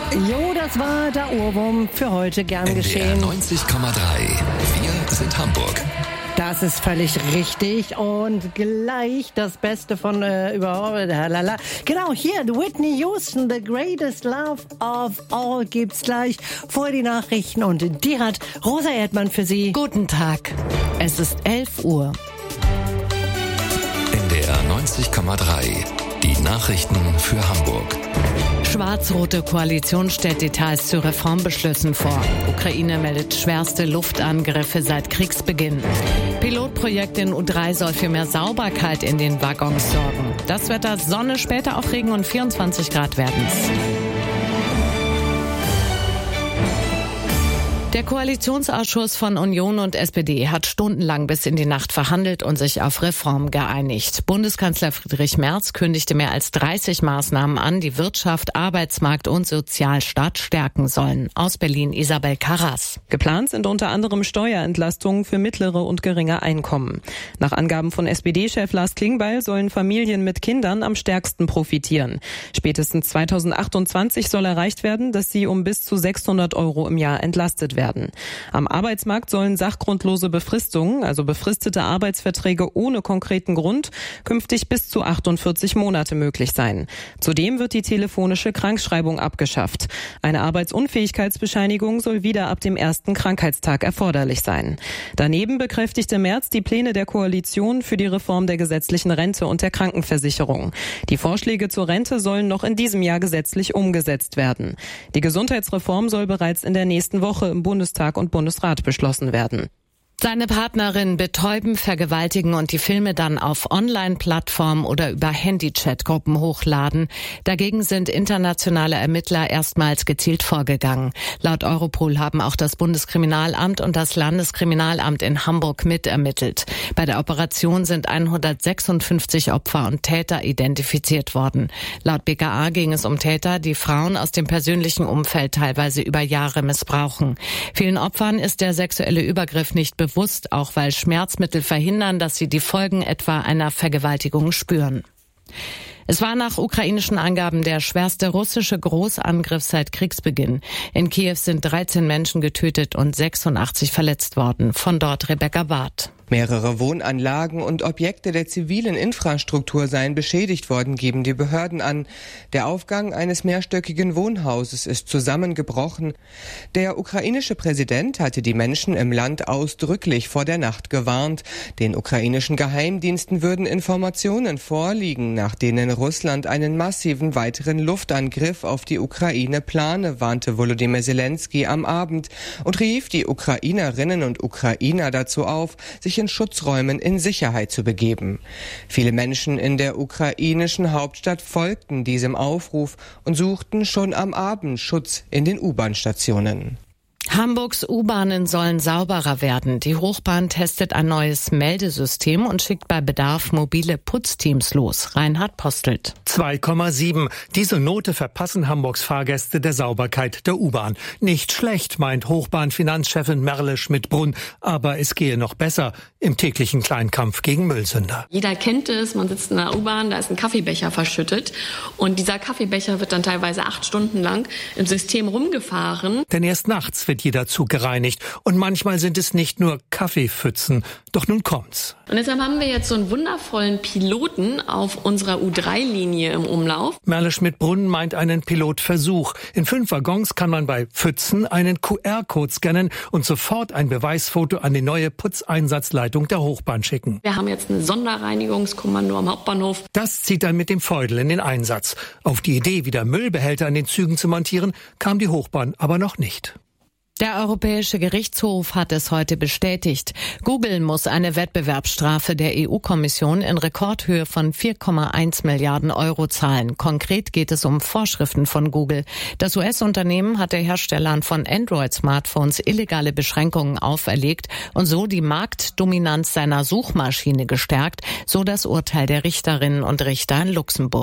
Jo, das war der Ohrwurm für heute, gern NDR geschehen. 90,3. Wir sind Hamburg. Das ist völlig richtig und gleich das Beste von überhaupt. Genau, hier, Whitney Houston, The Greatest Love of All gibt's gleich vor die Nachrichten und die hat Rosa Erdmann für Sie. Guten Tag, es ist 11 Uhr. NDR 90,3. Die Nachrichten für Hamburg. Schwarz-rote Koalition stellt Details zu Reformbeschlüssen vor. Ukraine meldet schwerste Luftangriffe seit Kriegsbeginn. Pilotprojekt in U3 soll für mehr Sauberkeit in den Waggons sorgen. Das Wetter, Sonne, später auch Regen und 24 Grad werden's. Der Koalitionsausschuss von Union und SPD hat stundenlang bis in die Nacht verhandelt und sich auf Reformen geeinigt. Bundeskanzler Friedrich Merz kündigte mehr als 30 Maßnahmen an, die Wirtschaft, Arbeitsmarkt und Sozialstaat stärken sollen. Aus Berlin Isabel Karras. Geplant sind unter anderem Steuerentlastungen für mittlere und geringe Einkommen. Nach Angaben von SPD-Chef Lars Klingbeil sollen Familien mit Kindern am stärksten profitieren. Spätestens 2028 soll erreicht werden, dass sie um bis zu 600 € im Jahr entlastet werden. Am Arbeitsmarkt sollen sachgrundlose Befristungen, also befristete Arbeitsverträge ohne konkreten Grund, künftig bis zu 48 Monate möglich sein. Zudem wird die telefonische Krankschreibung abgeschafft. Eine Arbeitsunfähigkeitsbescheinigung soll wieder ab dem ersten Krankheitstag erforderlich sein. Daneben bekräftigte Merz die Pläne der Koalition für die Reform der gesetzlichen Rente und der Krankenversicherung. Die Vorschläge zur Rente sollen noch in diesem Jahr gesetzlich umgesetzt werden. Die Gesundheitsreform soll bereits in der nächsten Woche im Bundestag und Bundesrat beschlossen werden. Seine Partnerin betäuben, vergewaltigen und die Filme dann auf Online-Plattformen oder über Handy-Chat-Gruppen hochladen. Dagegen sind internationale Ermittler erstmals gezielt vorgegangen. Laut Europol haben auch das Bundeskriminalamt und das Landeskriminalamt in Hamburg mitermittelt. Bei der Operation sind 156 Opfer und Täter identifiziert worden. Laut BKA ging es um Täter, die Frauen aus dem persönlichen Umfeld teilweise über Jahre missbrauchen. Vielen Opfern ist der sexuelle Übergriff nicht bewusst, auch weil Schmerzmittel verhindern, dass sie die Folgen etwa einer Vergewaltigung spüren. Es war nach ukrainischen Angaben der schwerste russische Großangriff seit Kriegsbeginn. In Kiew sind 13 Menschen getötet und 86 verletzt worden. Von dort Rebecca Barth. Mehrere Wohnanlagen und Objekte der zivilen Infrastruktur seien beschädigt worden, geben die Behörden an. Der Aufgang eines mehrstöckigen Wohnhauses ist zusammengebrochen. Der ukrainische Präsident hatte die Menschen im Land ausdrücklich vor der Nacht gewarnt. Den ukrainischen Geheimdiensten würden Informationen vorliegen, nach denen Russland einen massiven weiteren Luftangriff auf die Ukraine plane, warnte Volodymyr Zelensky am Abend und rief die Ukrainerinnen und Ukrainer dazu auf, sich in Schutzräumen in Sicherheit zu begeben. Viele Menschen in der ukrainischen Hauptstadt folgten diesem Aufruf und suchten schon am Abend Schutz in den U-Bahn-Stationen. Hamburgs U-Bahnen sollen sauberer werden. Die Hochbahn testet ein neues Meldesystem und schickt bei Bedarf mobile Putzteams los. Reinhard Postelt. 2,7. Diese Note verpassen Hamburgs Fahrgäste der Sauberkeit der U-Bahn. Nicht schlecht, meint Hochbahn-Finanzchefin Merle Schmidt-Brunn. Aber es gehe noch besser im täglichen Kleinkampf gegen Müllsünder. Jeder kennt es, man sitzt in der U-Bahn, da ist ein Kaffeebecher verschüttet. Und dieser Kaffeebecher wird dann teilweise 8 Stunden lang im System rumgefahren. Denn erst nachts wird jeder Zug gereinigt. Und manchmal sind es nicht nur Kaffeepfützen. Doch nun kommt's. Und deshalb haben wir jetzt so einen wundervollen Piloten auf unserer U3-Linie im Umlauf. Merle Schmidt-Brunn meint einen Pilotversuch. In 5 Waggons kann man bei Pfützen einen QR-Code scannen und sofort ein Beweisfoto an die neue Putzeinsatzleitung der Hochbahn schicken. Wir haben jetzt ein Sonderreinigungskommando am Hauptbahnhof. Das zieht dann mit dem Feudel in den Einsatz. Auf die Idee, wieder Müllbehälter an den Zügen zu montieren, kam die Hochbahn aber noch nicht. Der Europäische Gerichtshof hat es heute bestätigt. Google muss eine Wettbewerbsstrafe der EU-Kommission in Rekordhöhe von 4,1 Milliarden € zahlen. Konkret geht es um Vorschriften von Google. Das US-Unternehmen hat den Herstellern von Android-Smartphones illegale Beschränkungen auferlegt und so die Marktdominanz seiner Suchmaschine gestärkt, so das Urteil der Richterinnen und Richter in Luxemburg.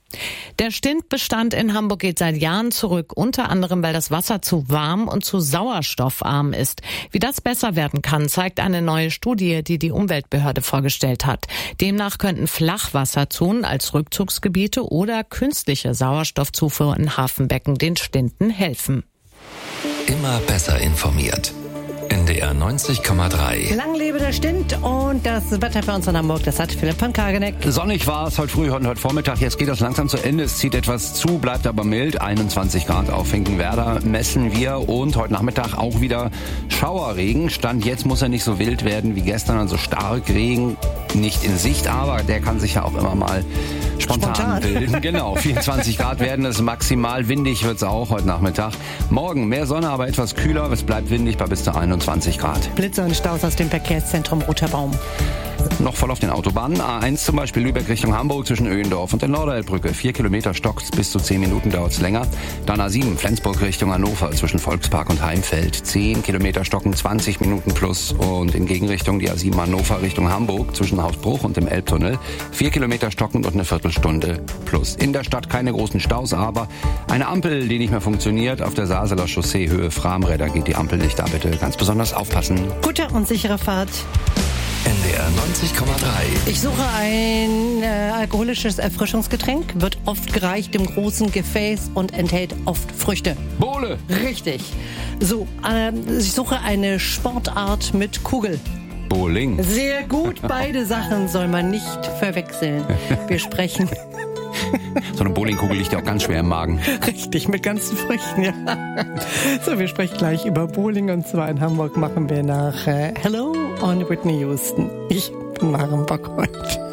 Der Stintbestand in Hamburg geht seit Jahren zurück, unter anderem, weil das Wasser zu warm und zu sauerstoffarm ist. Wie das besser werden kann, zeigt eine neue Studie, die die Umweltbehörde vorgestellt hat. Demnach könnten Flachwasserzonen als Rückzugsgebiete oder künstliche Sauerstoffzufuhr in Hafenbecken den Stinten helfen. Immer besser informiert. NDR 90,3. Lang lebe der Stint und das Wetter für uns in Hamburg, das hat Philipp von Kageneck. Sonnig war es heute früh und heute Vormittag. Jetzt geht das langsam zu Ende. Es zieht etwas zu, bleibt aber mild. 21 Grad auf Finkenwerder messen wir und heute Nachmittag auch wieder Schauerregen. Stand jetzt muss er nicht so wild werden wie gestern, also Starkregen nicht in Sicht, aber der kann sich ja auch immer mal spontan bilden. Genau, 24 Grad werden es maximal. Windig wird es auch heute Nachmittag. Morgen mehr Sonne, aber etwas kühler. Es bleibt windig bei bis zu 21 Grad. Blitze und Staus aus dem Verkehrszentrum Roter Baum. Noch voll auf den Autobahnen. A1 zum Beispiel Lübeck Richtung Hamburg zwischen Öhendorf und der Norderelbbrücke. 4 Kilometer stockt, bis zu 10 Minuten dauert es länger. Dann A7 Flensburg Richtung Hannover zwischen Volkspark und Heimfeld. 10 Kilometer stocken, 20 Minuten plus. Und in Gegenrichtung die A7 Hannover Richtung Hamburg zwischen Hausbruch und dem Elbtunnel. 4 Kilometer stockend und eine Viertelstunde plus. In der Stadt keine großen Staus, aber eine Ampel, die nicht mehr funktioniert. Auf der Saseler Chaussee Höhe Framräder geht die Ampel nicht. Da bitte ganz besonders aufpassen. Gute und sichere Fahrt. NDR 90,3. Ich suche ein alkoholisches Erfrischungsgetränk, wird oft gereicht im großen Gefäß und enthält oft Früchte. Bowle! Richtig. So, ich suche eine Sportart mit Kugel. Bowling. Sehr gut, beide Sachen soll man nicht verwechseln. Wir sprechen... So eine Bowlingkugel liegt ja auch ganz schwer im Magen. Richtig, mit ganzen Früchten, ja. So, wir sprechen gleich über Bowling und zwar in Hamburg machen wir nach Hello und Whitney Houston. Ich bin Maren Bock heute.